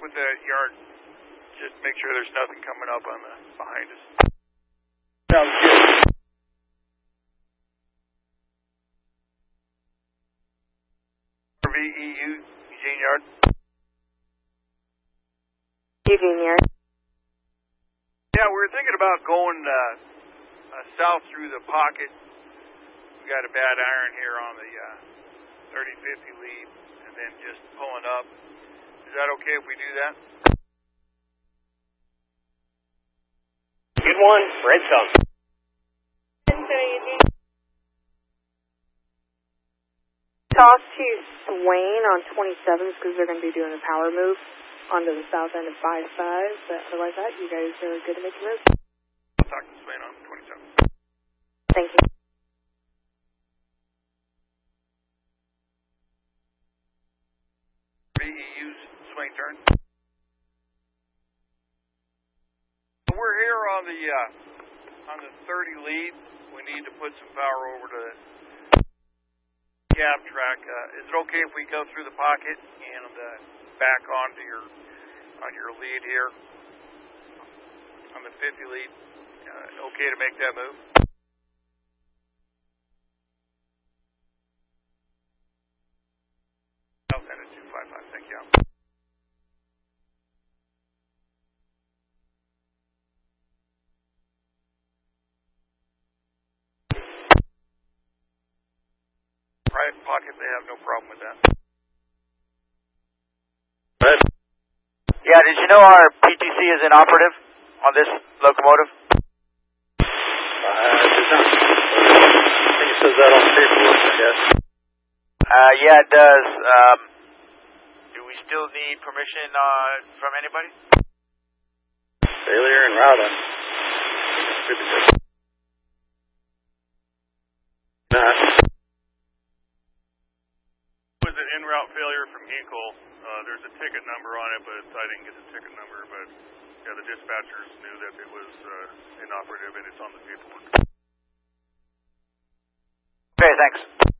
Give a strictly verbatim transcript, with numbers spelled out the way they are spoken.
with the yard. Just make sure there's nothing coming up on the behind us. Sounds good. R V E U, Eugene Yard. Eugene Yard. Yeah, we were thinking about going uh, uh, south through the pocket. We got a bad iron here on the uh, thirty fifty lead, and then just pulling up. Is that okay if we do that? Good one. Red Sox. Talk to Swain on twenty-sevens because they're going to be doing a power move onto the south end of five five. But otherwise that, you guys are good to make your move. Talk to Swain on twenty-seven. Thank you. V E U's swing turn. We're here on the uh, on the thirty lead. We need to put some power over to the cab track. Uh, is it okay if we go through the pocket and uh, back onto your on your lead here on the fifty lead? Uh, okay to make that move? South end at two five five. Thank you. Right pocket, they have no problem with that. Red. Yeah, did you know our P T C is inoperative on this locomotive? Uh, it does not. I think it says that on the paperwork, I guess. Uh, yeah, it does. Um, do we still need permission uh, from anybody? Failure and routing. Good to go. Nah. Was an en route failure from Hinkle. Uh, there's a ticket number on it, but I didn't get the ticket number. But yeah, the dispatchers knew that it was uh, inoperative, and it's on the paperwork. Okay, thanks.